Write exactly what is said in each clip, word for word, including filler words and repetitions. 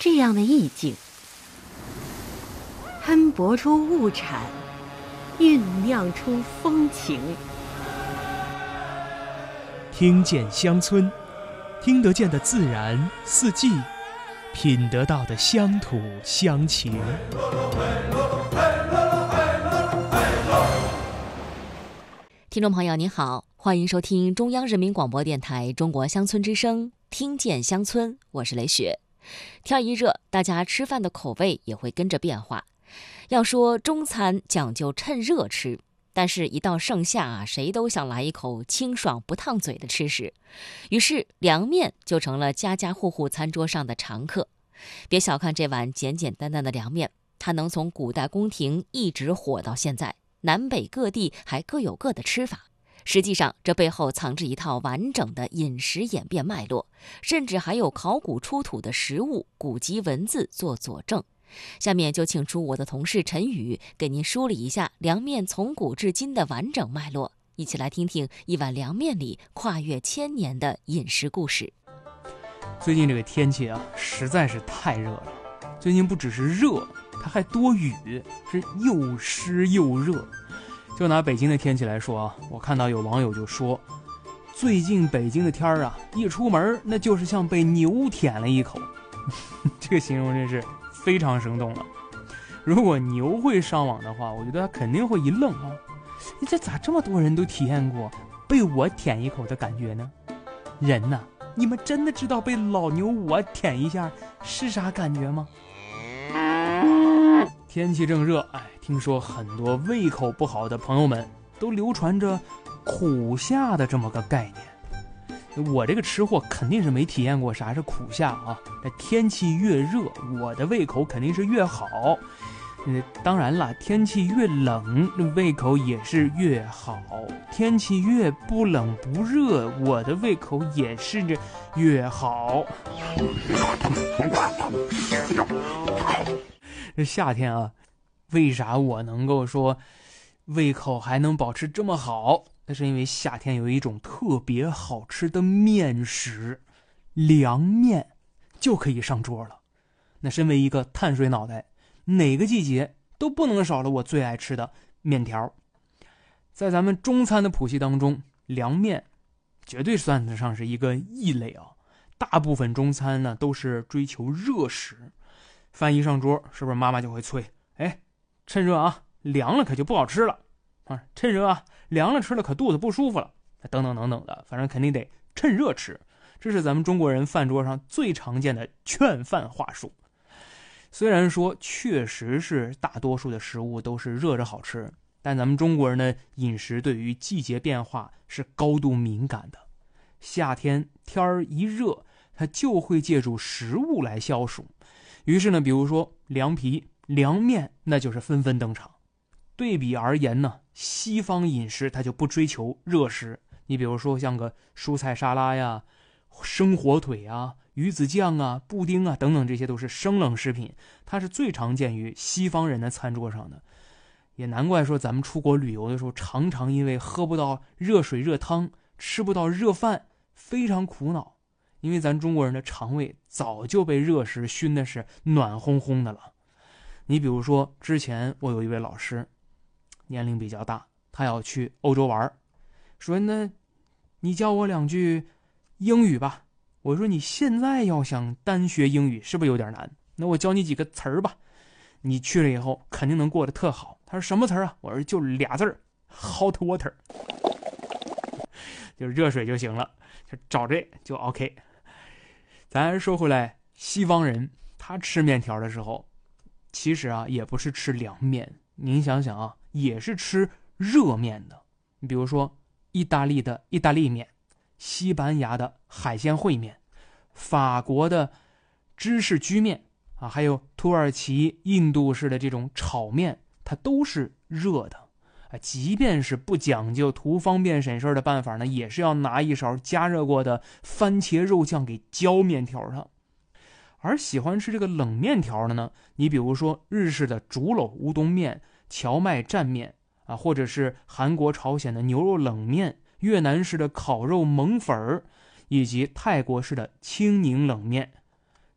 这样的意境，喷薄出物产，酝酿出风情。 听见乡村，听得见的自然四季，品得到的乡土乡情。 听众朋友您好，欢迎收听中央人民广播电台中国乡村之声，听见乡村，我是雷雪。天一热，大家吃饭的口味也会跟着变化。要说中餐讲究趁热吃，但是一到盛夏啊，谁都想来一口清爽不烫嘴的吃食，于是凉面就成了家家户户餐桌上的常客。别小看这碗简简单单的凉面，它能从古代宫廷一直火到现在，南北各地还各有各的吃法。实际上，这背后藏着一套完整的饮食演变脉络，甚至还有考古出土的实物、古籍文字做佐证。下面就请出我的同事陈宇，给您梳理一下凉面从古至今的完整脉络，一起来听听一碗凉面里跨越千年的饮食故事。 最近这个天气啊，实在是太热了。最近不只是热，它还多雨，是又湿又热。就拿北京的天气来说啊，我看到有网友就说，最近北京的天儿啊，一出门那就是像被牛舔了一口。这个形容真是非常生动了。如果牛会上网的话，我觉得他肯定会一愣啊，这咋这么多人都体验过被我舔一口的感觉呢？人呐，你们真的知道被老牛我舔一下是啥感觉吗？天气正热，哎，听说很多胃口不好的朋友们都流传着苦夏的这么个概念。我这个吃货肯定是没体验过啥是苦夏啊。这天气越热，我的胃口肯定是越好。嗯，当然了，天气越冷，胃口也是越好。天气越不冷不热，我的胃口也是越好。这夏天啊，为啥我能够说胃口还能保持这么好？那是因为夏天有一种特别好吃的面食，凉面就可以上桌了。那身为一个碳水脑袋，哪个季节都不能少了我最爱吃的面条。在咱们中餐的谱系当中，凉面绝对算得上是一个异类啊。大部分中餐呢都是追求热食，饭一上桌，是不是妈妈就会催，哎，趁热啊，凉了可就不好吃了啊！趁热啊，凉了吃了可肚子不舒服了，等等等等的，反正肯定得趁热吃。这是咱们中国人饭桌上最常见的劝饭话术。虽然说确实是大多数的食物都是热着好吃，但咱们中国人的饮食对于季节变化是高度敏感的。夏天天儿一热，它就会借助食物来消暑。于是呢，比如说凉皮、凉面，那就是纷纷登场。对比而言呢，西方饮食它就不追求热食。你比如说像个蔬菜沙拉呀、生火腿啊、鱼子酱啊、布丁啊等等，这些都是生冷食品，它是最常见于西方人的餐桌上的。也难怪说咱们出国旅游的时候，常常因为喝不到热水热汤，吃不到热饭，非常苦恼。因为咱中国人的肠胃早就被热食熏的是暖烘烘的了。你比如说，之前我有一位老师，年龄比较大，他要去欧洲玩，说那你教我两句英语吧。我说你现在要想单学英语是不是有点难？那我教你几个词儿吧，你去了以后肯定能过得特好。他说什么词儿啊？我说就俩字儿 ，hot water， 就热水就行了，就找这就 OK。咱说回来，西方人他吃面条的时候，其实啊也不是吃凉面，您想想啊，也是吃热面的。你比如说意大利的意大利面，西班牙的海鲜烩面，法国的芝士居面啊，还有土耳其、印度式的这种炒面，它都是热的。即便是不讲究图方便省事的办法呢，也是要拿一勺加热过的番茄肉酱给浇面条上。而喜欢吃这个冷面条的呢，你比如说日式的竹篓乌冬面、荞麦蘸面啊，或者是韩国朝鲜的牛肉冷面、越南式的烤肉蒙粉儿，以及泰国式的青柠冷面，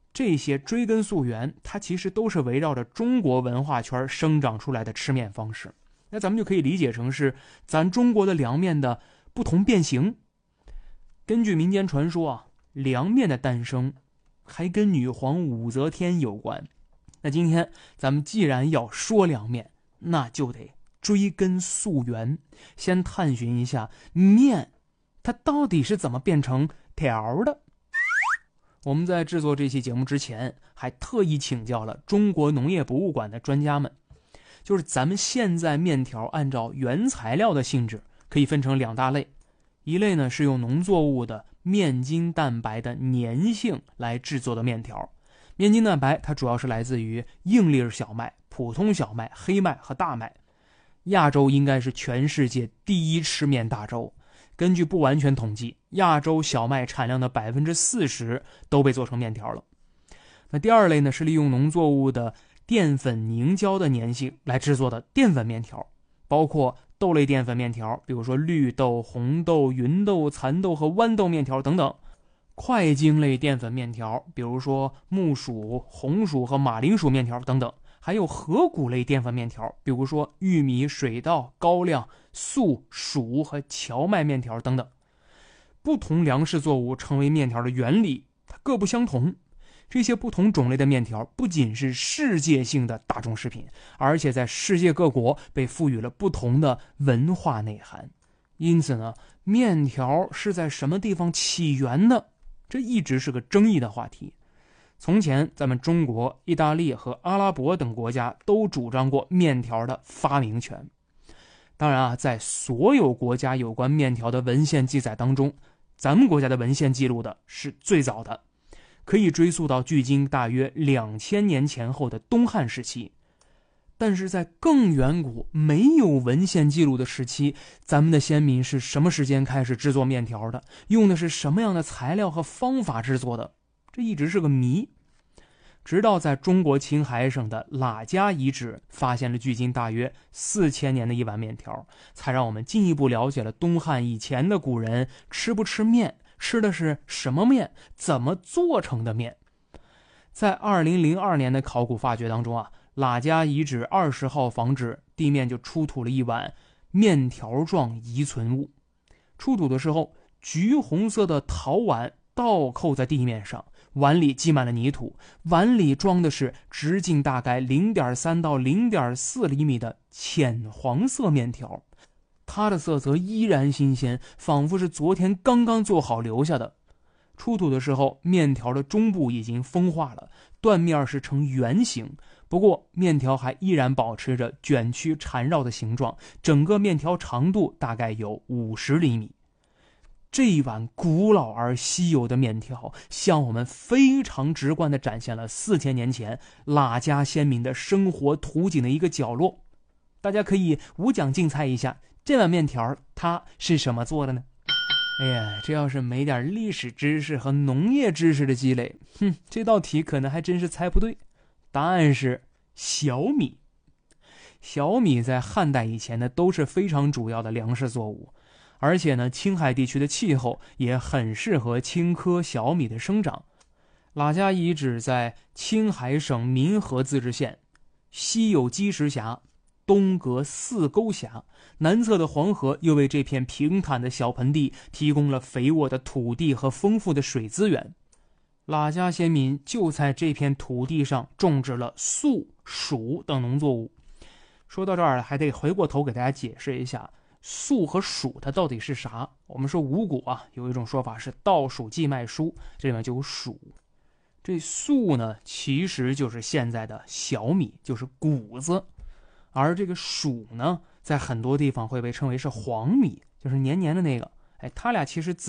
这些追根溯源，它其实都是围绕着中国文化圈生长出来的吃面方式。那咱们就可以理解成是咱中国的凉面的不同变形。根据民间传说啊，凉面的诞生还跟女皇武则天有关。那今天咱们既然要说凉面，那就得追根溯源，先探寻一下面它到底是怎么变成条的。我们在制作这期节目之前，还特意请教了中国农业博物馆的专家们，就是咱们现在面条按照原材料的性质可以分成两大类，一类呢是用农作物的面筋蛋白的粘性来制作的面条。面筋蛋白它主要是来自于硬粒小麦、普通小麦、黑麦和大麦。亚洲应该是全世界第一吃面大洲，根据不完全统计，亚洲小麦产量的 百分之四十 都被做成面条了。那第二类呢是利用农作物的淀粉凝胶的粘性来制作的淀粉面条，包括豆类淀粉面条，比如说绿豆、红豆、芸豆、蚕豆和豌豆面条等等；块茎类淀粉面条，比如说木薯、红薯和马铃薯面条等等；还有核谷类淀粉面条，比如说玉米、水稻、高粱、粟、黍和荞麦面条等等。不同粮食作物成为面条的原理它各不相同，这些不同种类的面条不仅是世界性的大众食品，而且在世界各国被赋予了不同的文化内涵。因此呢，面条是在什么地方起源的，这一直是个争议的话题。从前咱们中国、意大利和阿拉伯等国家都主张过面条的发明权。当然啊，在所有国家有关面条的文献记载当中，咱们国家的文献记录的是最早的，可以追溯到距今大约两千年前后的东汉时期。但是在更远古没有文献记录的时期，咱们的先民是什么时间开始制作面条的，用的是什么样的材料和方法制作的，这一直是个谜。直到在中国青海省的喇家遗址发现了距今大约四千年的一碗面条，才让我们进一步了解了东汉以前的古人吃不吃面，吃的是什么面，怎么做成的面。在二零零二年的考古发掘当中啊，喇家遗址二十号房址地面就出土了一碗面条状遗存物。出土的时候，橘红色的陶碗倒扣在地面上，碗里积满了泥土，碗里装的是直径大概 零点三 到 零点四 厘米的浅黄色面条，它的色泽依然新鲜，仿佛是昨天刚刚做好留下的。出土的时候，面条的中部已经风化了，断面是呈圆形，不过面条还依然保持着卷曲缠绕的形状，整个面条长度大概有五十厘米。这一碗古老而稀有的面条，向我们非常直观地展现了四千年前喇家先民的生活图景的一个角落。大家可以无奖竞猜一下，这碗面条它是什么做的呢？哎呀，这要是没点历史知识和农业知识的积累，哼，这道题可能还真是猜不对。答案是小米。小米在汉代以前呢，都是非常主要的粮食作物，而且呢，青海地区的气候也很适合青稞小米的生长。喇家遗址在青海省民和自治县，西有积石峡，东隔四沟峡，南侧的黄河又为这片平坦的小盆地提供了肥沃的土地和丰富的水资源。喇家先民就在这片土地上种植了粟、黍等农作物。说到这儿，还得回过头给大家解释一下，粟和黍它到底是啥？我们说五谷啊，有一种说法是稻黍稷麦菽，这里面就有黍。这粟呢，其实就是现在的小米，就是谷子。而这个黍呢，在很多地方会被称为是黄米，就是黏黏的那个。哎，它俩其实